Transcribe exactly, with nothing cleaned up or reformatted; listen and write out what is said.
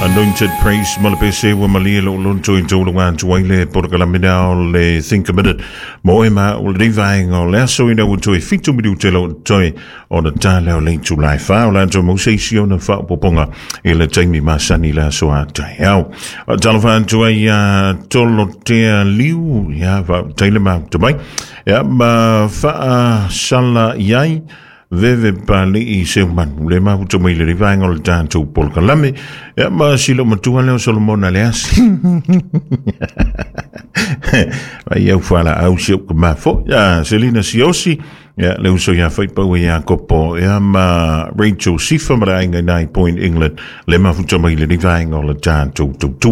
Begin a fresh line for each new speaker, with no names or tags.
Anointed Praise Malapese wa malilo lunto into lugan to wile porcalamina le think a minute moema will divine or less so in a to a fit to be telo toy on the talo link to life foul and to mosation of fat poponga ele taimi masani la so at hell a telephone to a tolotea liu ya va tailema to mai ya ma fa sala yai Veve pali I seuman le ma to mai le rivanga o tanto polkalame e ma silo matua le Solomon alias vai eu fala au seu ma fo ya Selina Siosi ya le uso ya fai pa ya kopo ya ma Rachel Sifa marainga nine point England le ma to mai le rivanga o tanto tu